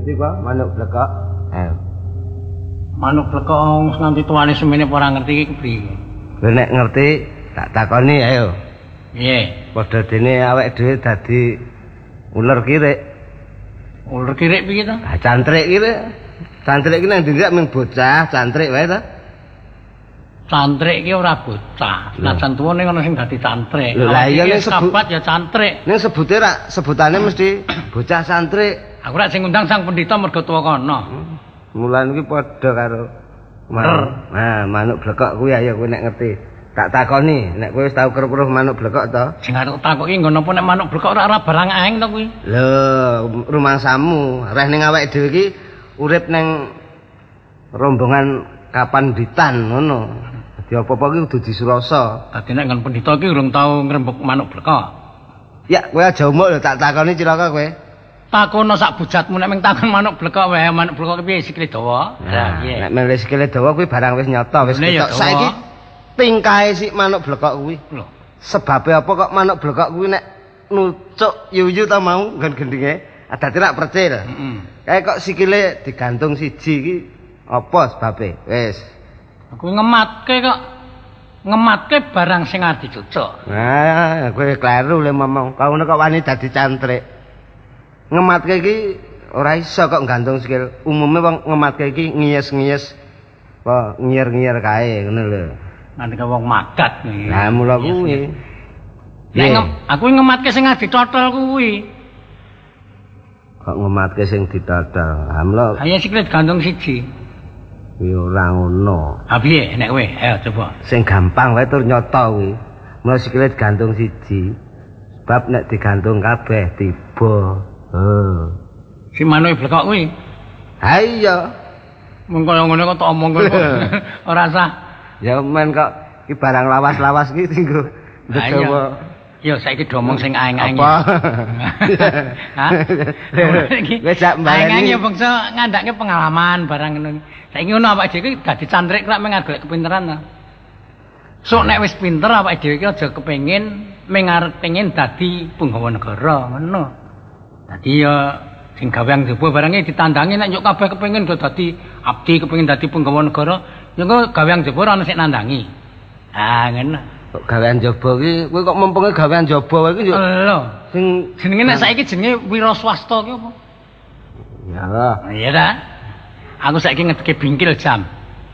Ngerti kok manuk blekok? Manuk blekok nganti tuane semene ora ngerti iki kepriye. Lha nek ngerti tak takoni ayo. Piye? Padha dene awake dhewe dadi uler kirik. Uler kirik piye to? Ah cantrik iki. Cantrik iki nang ndi mung bocah cantrik wae to. Cantrik iki ora bocah. Najan tuwa ning ana sing dadi cantrik. Lah iya ning sahabat ya cantrik. Ning sebute ra sebutane mesti bocah cantrik. Aku rak sing ngundang sang pendhita mergo tuwa kono. Mulan iki padha karo manuk blekok kuwi ayo kowe nek ngerti. Tak takoni, nek kowe wis tau keruh manuk blekok to? Sing arep takoki nggo napa nek manuk blekok ora barang aeng to kuwi. Lho, rumangsamu, reh ning awake dhewe iki urip ning rombongan kapanditan ngono. Dadi apa-apa ki kudu disurasa. Dadi nek ngen pendhita ki urung tau ngrembug manuk blekok. Ya, kowe aja umuk lho tak takoni cilaka kowe. Takono sak bujatmu nek mung takon manuk blekok wae, manuk blekok piye sikile dawa? Lah piye? Nek mele sikile dawa kuwi barang wis nyata, wis ketok. Saiki tingkahe sik manuk blekok kuwi. Lho, sebabe apa kok manuk blekok kuwi nek nucuk yuyu ta mau nggon gendinge? Dadi rak percil. Kae kok sikile digantung siji iki apa sebabe? Wis. Kuwi ngematke kok. Ngematke barang sing arep dicucuk. Nah, kowe kleru le momong. Kaune kok wani dadi cantrik. Ngematke iki ora iso kok gantung sikil. Umume wong ngematke iki ngiyes-ngiyes apa ngiyir-ngiyir kae ngono lho. Nanti ka wong magat iki. Lah mula kuwi. Nek aku ngematke sing ditotol kuwi. Kok ngematke sing ditotol. Lah mula ayo sikile gantung siji. Kuwi ora ngono. Ha piye nek kowe? Ayo coba. Sing gampang wae tur nyata kuwi. Mula sikile gantung siji. Sebab nek digantung kabeh tiba. Si manuk blekok kuwi. Ha iya. Mung kaya ngene kok tak omong kok ora sah. Ya men kok iki barang lawas-lawas iki dienggo Jawa. Ya saiki domong sing aeng-aeng. Apa? Hah? Wis sak mbaleni. Aeng-aeng ya bangsa ngandake pengalaman barang ngono. Saiki ngono awake dhewe iki dadi cantrik kok mung golek kepinteran to. Sok nek wis pinter awake dhewe iki aja kepengin mengarep pengin dadi penggawa negara ngono. Dadi ya sing gawean jaba barange ditandangi nek yo kabeh kepengin dadi abdi kepengin dadi penggawa negara ya kok gawean jaba ora ono sing nandangi. Ah ngono. Kok gawean jaba ki kowe kok mumpung gawean jaba wae iki yo. Lho, sing jenenge nek saiki jenenge wira swasta ki apa? Ya lah. Iya ta. Aku saiki ngedeke bingkil jam.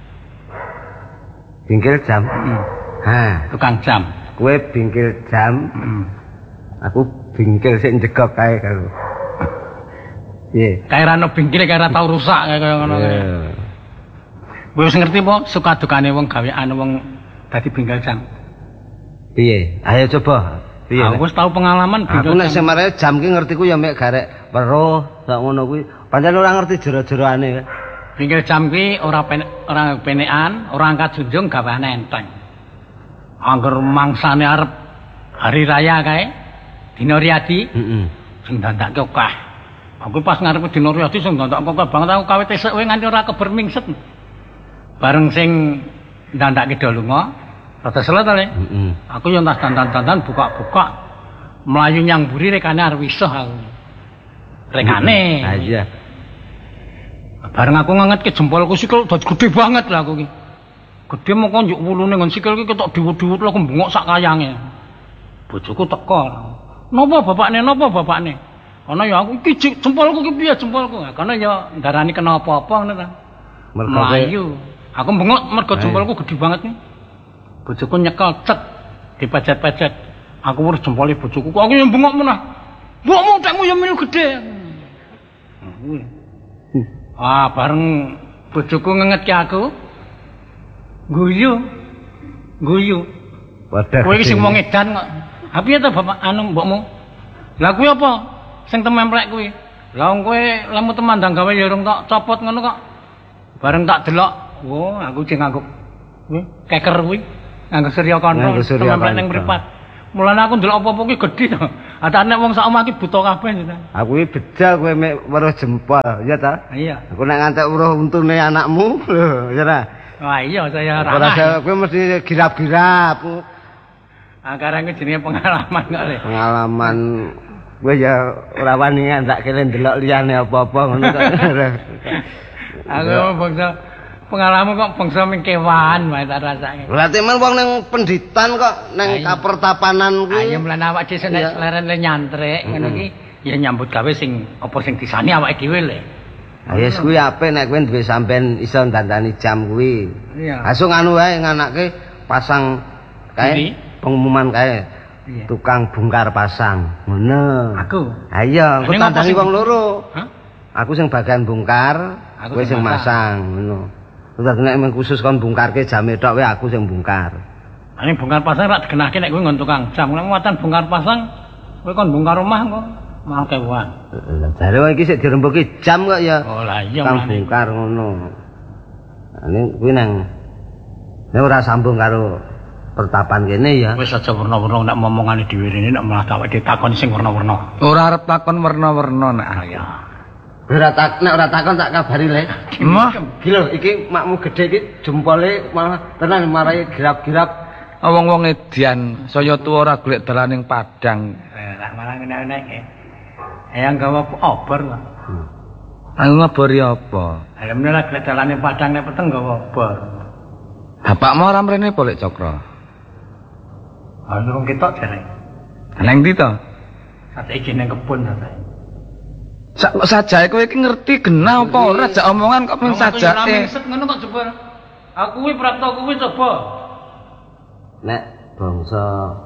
Bingkil jam? Ha, tukang jam. Kowe bingkil jam. Aku bingkil sik njegok kae karo. Piye? Kae ra ono bingkile kae ra tau rusak kaya ngono kae. Wis ngerti apa suka dukane wong gawean wong dadi bingkil jam. Piye? Ayo coba. Piye? Aku wis tau pengalaman bingkil jam. Aku nek sing marane jam ki ngerti ku ya mek garek weruh sak ngono kuwi. Pancen ora ngerti jero-jeroane. Bingkil jam ki ora penekan, ora angkat junjung gaweane enteng. Angger mangsane arep hari raya kae Dina Riyadi, sing dandake akeh. Aku pas ngarepe Dina Riyadi sing dandake akeh banget aku kawit esuk wae nganti ora keber mingset. Bareng sing dandake do lunga, rada sela to le. Aku yo tas dandan-dandan buka-buka mlayu nyang mburi rekane arep wisah aku. Rekane. Ha iya. Bareng aku ngangetke jempolku sikil dadi gedhe banget lah aku ki. Gedhe moko njuk wulune ngon sikil ki ketok diwut-diwut lho bengok sak kayange. Bojoku teko. Napa bapakne? Napa bapakne? Ana ya aku iki jempolku ki piye jempolku? Karena ya ndarani kena apa-apa ngono ta. Mlayu. Aku bengok mergo jempolku gedhe banget ki. Bojoku nyekel cet dipajat-pajat. Aku urus jempole bojoku. Aku yang bengok menah. Mbokmu tekmu ya melu gedhe. Ah, bareng bojoku ngengetke aku. Guyu. Padha. Kowe iki sing wong edan kok. Ha piye to Bapak anu mbokmu? Lah kuwi apa? Sing tememplek kuwi. Lah wong kowe lemu temandang gawe ya urung tak copot ngono kok. Bareng tak delok, oh aku sing nganggo keker kuwi. Nganggo surya kantha tememplek ning mripat. Mulane aku ndelok apa-apa kuwi gedhe to. Ada nek wong sak omah iki buta kabeh to. Aku iki bejal kowe mek weruh jempol, ya ta? Iya. Aku nek ngantek weruh untune anakmu, lho, ya ta? Wah iya saya ramah. Kowe mesti girap-girap. Karang jenenge pengalaman kok le. Pengalaman Kowe ya ora wani ndak kene ndelok liyane apa-apa ngono kok. Aku bangsa pengalaman kok bangsa mengkewan wae tak rasake. Berarti men wong ning penditan kok ning kapertapanan kuwi. Ayo mlen awak dhewe nek leren le nyantrek ngono ki ya nyambut gawe sing apa sing disani awake dhewe le. Ya wis kuwi apik nek kowe duwe sampean iso dandani jam kuwi. Iya. Langsung anu wae nganake pasang kae pengumuman kae. Tukang bongkar pasang. Ngono. Aku. Ayo, engko tandani wong loro. Hah? Aku sing bagian bongkar, kowe sing masang, ngono. Terus nek men khusus kon bongkarke jame tok wae aku sing bongkar. Ane bongkar pasang rak digenahke nek kowe ngon tukang jam. Nek muatan bongkar pasang kowe kon bongkar rumah kok mau kewan. Lah jare wae iki sik dirembuki jam kok ya. Oh lah iya Kang bongkar ngono. Ane kuwi nang nek ora sambung karo pertapan kene ya. Wis aja werna-werna nek momongane dhewe rene nek malah tak ditakoni sing werna-werna. Ora arep takon werna-werna nek ya. Nek ora takon tak kabari le. Mah, Gila iki makmu gedhe iki jempole malah tenan marai girap-girap. wong-wong edian saya tuwa ora golek dalaning Padang. Lah malah ngene-ngene iki. Eyang gawa obor lah. Aku ngabori apa? Alhamdulillah golek dalane Padang nek peteng gawa obor. Bapakmu ora mrene polek Cokro. Ana wong ketok jare. Nang ndi to? Saiki ning kebon saiki. Sajae kowe iki ngerti genah apa ora jak omongan kok men sajake. Ngono kok jebul. Aku kuwi prapta kuwi coba. Nek bangsa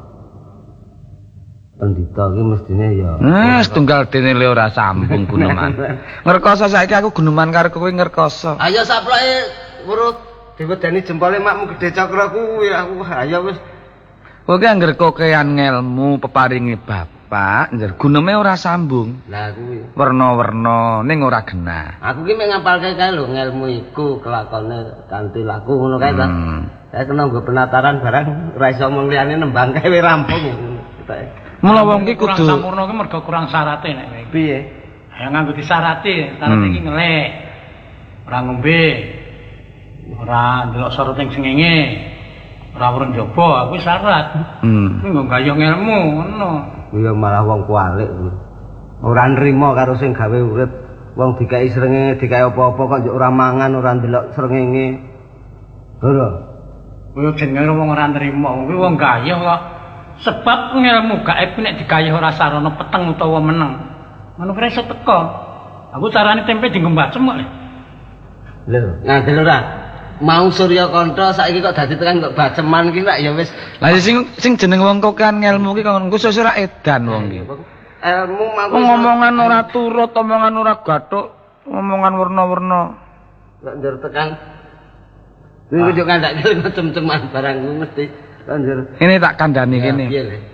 pendhita iki mestine ya. Setunggal dene le ora sambung guneman. Ngerkoso saiki aku guneman karo kowe ngerkoso. Ayo saploke urut diwedani jempole makmu gedhe Cokro kuwi aku ayo wis. Kowe ki anggere kokean ngelmu peparingi bapak, njer guneme ora sambung. Lah kuwi. Werna-werna ning ora genah. Aku ki mek ngapalke kae lho ngelmu iku kelakone kanthi laku ngono kae ta. Saya kena nggo penataran barang ora iso omong liyane nembang kae wis rampung. Mula wong ki kudu sampurna ki mergo kurang syarate nek kowe. Piye? Ya nganggo disyarati, syarat iki ngelek. Ora ngombe. Ora ndelok soroting sengenge. Ora urun jaba, kuwi syarat. Kuwi nggo gayuh ilmu ngono. Ya malah wong kualik kuwi. Ora nrimo karo sing gawe urip. Wong dikai srengenge, dikai apa-apa kok njuk ora mangan, ora ndelok srengenge. Lho. Kuwi jenenge wong ora nrimo, kuwi wong gayuh kok. Sebab ilmu gaib nek digayuh ora sarana peteng utawa meneng. Ngono kira iso teko. Aku carane tempe dienggo mbacem kok. Lho, ngandel ora? Mau Surya Kantha saiki kok dadi tekan kok baceman ki ya wis. Lah sing jeneng wong kokean ngelmu ki kon khusus ora edan wong ki. Ilmu mangko Ngomongan ora turut, omongan ora gathuk, omongan werna-werna. Kok njur tekan. Kuwi njuk kandhake macem-ceman barang kuwi mesti njur. Ini tak kandhani kene.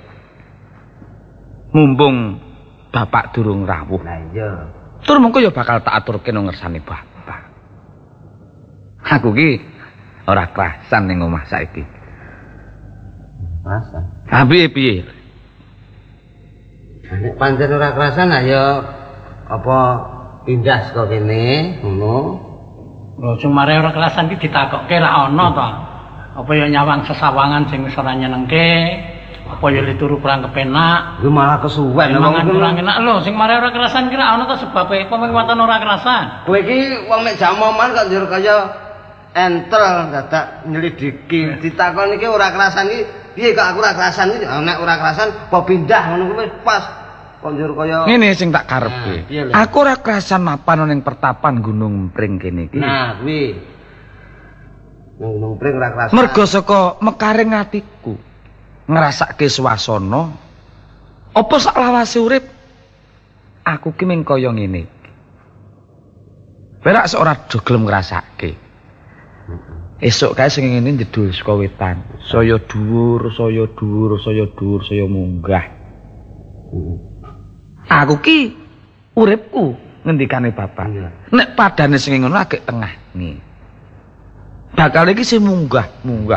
Mumpung bapak durung rawuh. Lah iya. Tur mengko ya bakal tak aturke nang ngersane bapak. Aku ki ora kerasan ning omah saiki. Kerasan. Ha piye? Nek pancen ora kerasan ayo apa pindah saka kene ngono. Lho sing mare ora kerasan iki ditakokke ra ana to. Apa ya nyawang sesawangan sing wis ora nyenengke, apa ya turu kurang kepenak. Kuwi malah kesuwen wong kurang enak lho sing mare ora kerasan ki ra ana to sebabe pemengwatan ora kerasan. Kowe iki wong mek jamoman kok njur kaya entel dadak nyelidiki ditakon iki ora kerasan iki piye kok aku ora kerasan iki nek ora kerasan apa pindah ngono kuwi pas kok njur kaya ngene sing tak karepe aku ora kerasan mapan ning pertapan Gunung Pring kene iki nah kuwi Gunung Pring ora kerasan mergo saka mekaring atiku ngrasake swasana apa sak lawase urip aku ki mung kaya ngene perak sok ora do gelem ngrasake. Esuk kae sing ngene jedul saka wetan. Saya dhuwur, saya munggah. Aku ki uripku ngendikane bapak. Nek padane sing ngono agek tengah nih. Bakal iki sing munggah.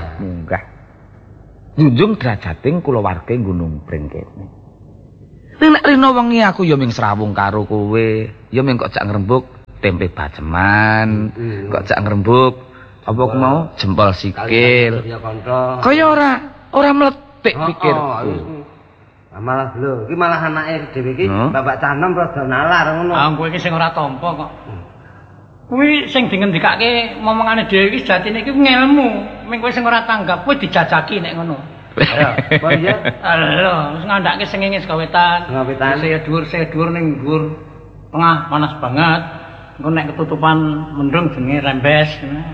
Njunjung derajating kulawarga Gunung Pring kene. Nek rino wengi aku ya ming srawung karo kowe, ya ming kok jak ngrembug tempe baceman, kok jak ngrembug apa aku mau jempol sikil. Kaya ora meletik pikirku. Malah lho, iki malah anake dhewe iki Bapak Canem rada nalar ngono. Ah kowe iki sing ora tampa kok. Kuwi sing dingendikake momongane dhewe iki sejatine iki ngelmu. Ming kowe sing ora tanggap kowe dijajaki nek ngono. Ya, apa ya? Lho, wis ngandhake sengenge gawetan. Gawetan. Saya dhuwur ning dhuwur. Tengah panas banget. Engko nek ketutupan mendung jenenge rembes.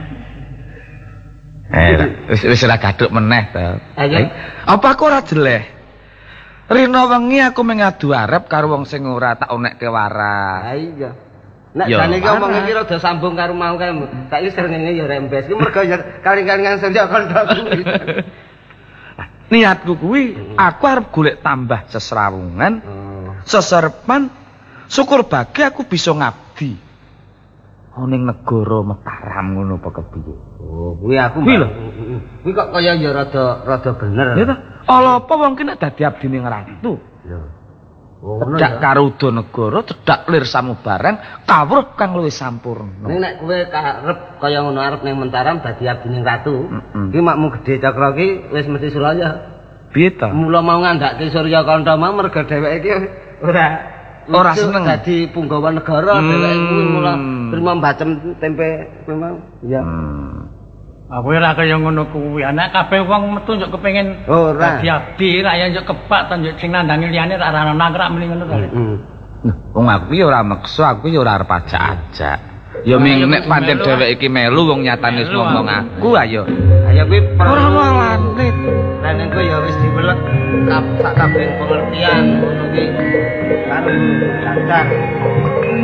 Wis ora gaduk meneh to. Ayo. Apa aku ora jeleh? Rina wengi aku mengadu arep karo wong sing ora tak onekke waras. Ha iya. Nek jane iki omong iki rada sambung karo mau kae. Saiki srengenge ya rembes. Iki mergo ya kaling-kalingan Surya Kandha kuwi. Niatku kuwi aku arep golek tambah sesrawungan, seserepan, syukur bagi aku bisa ngabdi. Ning negara Mataram ngono apa kepiye? Oh, kuwi aku. Kuwi kok kaya ya rada bener. Ya ta? Ala apa wong ki nek dadi abdine ratu? Lho. Oh, cedhak karo Udanegara, cedhak lir samubarang, kawruh kang luwih sampurna. Ning nek kowe arep kaya ngono arep ning Mataram dadi abdine ratu, iki makmu gedhe Cakra ki wis mesti Suraya. Piye ta? Mula mau ngandhake Surya Kandha mau mergo dheweke iki ora seneng dadi punggawa negara dheweke kuwi mula terima bacem tempe memang ya. Aku ora kaya ngono kuwi. Anak kabeh wong metu njuk kepengin dadi abdi, ra ya njuk kebak to njuk sing nandangi liyane ra ana nangkrak meni ngono to. Wong aku ya ora meksa, aku ya ora arep ajak-ajak. Ya ming nek pancen dheweke iki melu wong nyatane wis ngomong aku ayo. Ayo kuwi ora walane. Lan engko ya wis diwelet sak kabeh pengertian ngono ki karo dadak.